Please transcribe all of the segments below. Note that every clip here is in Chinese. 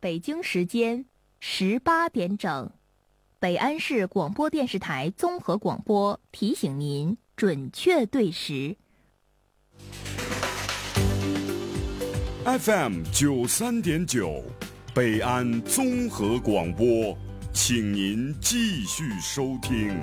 北京时间18点整，北安市广播电视台综合广播提醒您准确对时。 FM 93.9，北安综合广播，请您继续收听。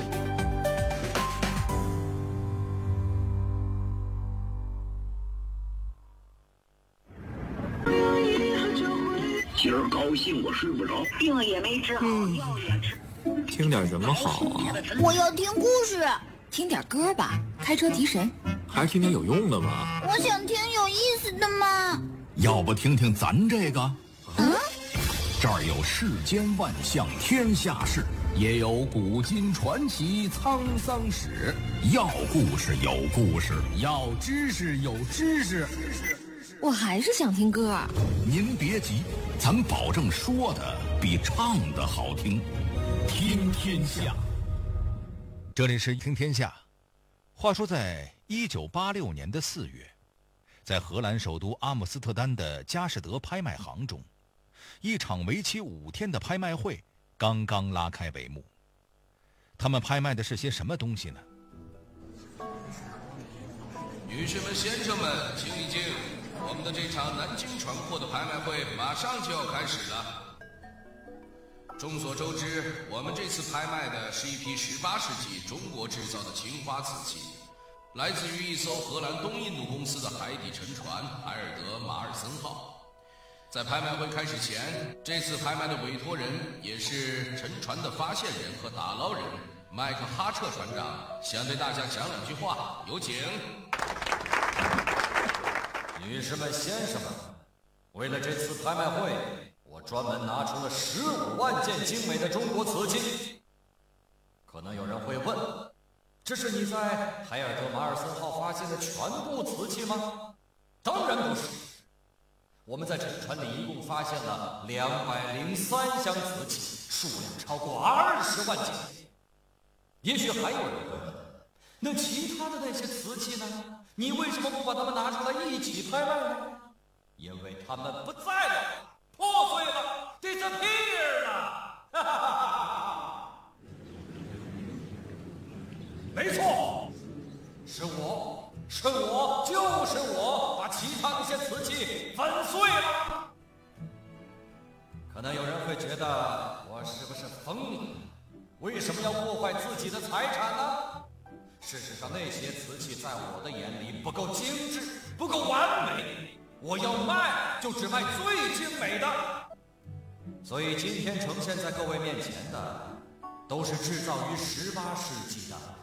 今儿高兴我睡不着， 病也没治好，药也吃。 听点什么好啊？ 我要听故事， 听点歌吧，开车提神。 还是听点有用的吧。 我想听有意思的嘛。 要不听听咱这个？这儿有世间万象天下事，也有古今传奇沧桑史。要故事有故事，要知识有知识。 我还是想听歌。 您别急，咱保证说的比唱的好听。听天下， 这里是听天下。话说在1986年的4月，在荷兰首都阿姆斯特丹的佳士得拍卖行中，一场为期5天的拍卖会刚刚拉开帷幕。他们拍卖的是些什么东西呢？ 女士们、先生们，请一静，我们的这场南京船货的拍卖会马上就要开始了。众所周知，我们这次拍卖的是一批18世纪中国制造的青花瓷器，来自于一艘荷兰东印度公司的海底沉船埃尔德马尔森号。在拍卖会开始前，这次拍卖的委托人也是沉船的发现人和打捞人麦克哈彻船长，想对大家讲2句话，有请。 女士们、先生们，为了这次拍卖会，我专门拿出了15万件精美的中国瓷器。可能有人会问，这是你在海尔德马尔森号发现的全部瓷器吗？当然不是。我们在沉船里一共发现了203箱瓷器，数量超过20万件。也许还有人会问，那其他的那些瓷器呢？你为什么不把它们拿出来一起拍卖呢？因为它们不在了，破碎了 ，disappear 了。没错，是我，就是我，把其他那些瓷器粉碎了。可能有人会觉得我是不是疯了？为什么要破坏自己的财产呢？事实上，那些瓷器在我的眼里不够精致，不够完美。我要卖，就只卖最精美的。所以今天呈现在各位面前的，都是制造于18世纪的